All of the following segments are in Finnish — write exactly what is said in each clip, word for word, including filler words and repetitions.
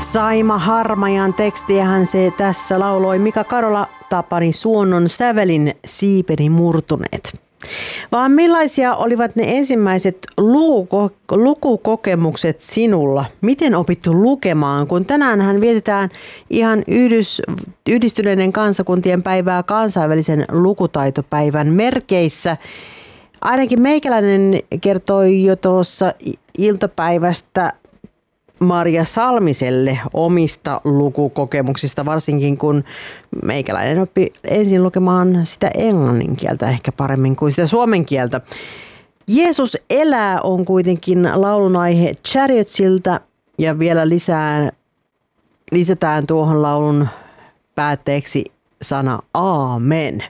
Saima Harmajan tekstiähän se tässä lauloi Mika Karola Tapani Suonnon sävelin Siipeni murtuneet. Vaan millaisia olivat ne ensimmäiset lukuko- lukukokemukset sinulla? Miten opittu lukemaan? Kun tänäänhän vietetään ihan yhdys, yhdistyneiden kansakuntien päivää kansainvälisen lukutaitopäivän merkeissä. Ainakin meikäläinen kertoi jo tuossa iltapäivästä Marja Salmiselle omista lukukokemuksista, varsinkin kun meikäläinen oppi ensin lukemaan sitä englannin kieltä ehkä paremmin kuin sitä suomen kieltä. Jeesus elää on kuitenkin laulun aihe Chariotsilta ja vielä lisää, lisätään tuohon laulun päätteeksi sana Aamen.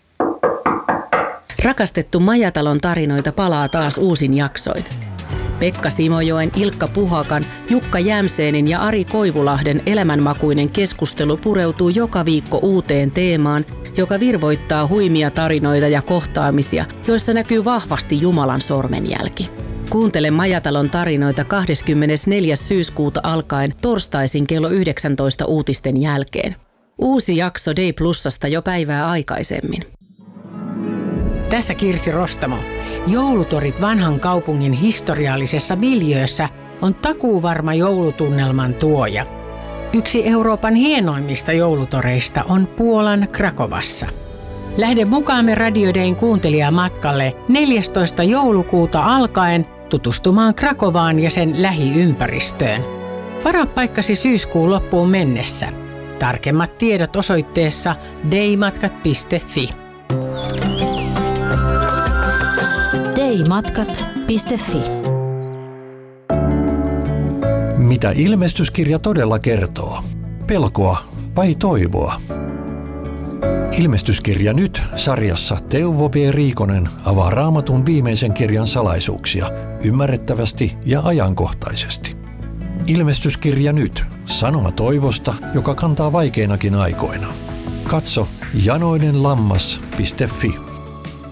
Rakastettu Majatalon tarinoita palaa taas uusin jaksoin. Pekka Simojoen, Ilkka Puhakan, Jukka Jämseenin ja Ari Koivulahden elämänmakuinen keskustelu pureutuu joka viikko uuteen teemaan, joka virvoittaa huimia tarinoita ja kohtaamisia, joissa näkyy vahvasti Jumalan sormenjälki. Kuuntele Majatalon tarinoita kahdeskymmenesneljäs syyskuuta alkaen torstaisin kello yhdeksäntoista uutisten jälkeen. Uusi jakso Day Plusasta jo päivää aikaisemmin. Tässä Kirsi Rostamo. Joulutorit vanhan kaupungin historiallisessa miljöössä on takuuvarma joulutunnelman tuoja. Yksi Euroopan hienoimmista joulutoreista on Puolan Krakovassa. Lähde mukaamme Radio Dayn kuuntelijamatkalle neljästoista joulukuuta alkaen tutustumaan Krakovaan ja sen lähiympäristöön. Varaa paikkasi syyskuun loppuun mennessä. Tarkemmat tiedot osoitteessa daymatkat piste fi. daymatkat piste fi. Mitä ilmestyskirja todella kertoo? Pelkoa vai toivoa? Ilmestyskirja nyt -sarjassa Teuvo B. Riikonen avaa Raamatun viimeisen kirjan salaisuuksia ymmärrettävästi ja ajankohtaisesti. Ilmestyskirja nyt -sanoma toivosta, joka kantaa vaikeinakin aikoina. Katso janoinenlammas piste fi.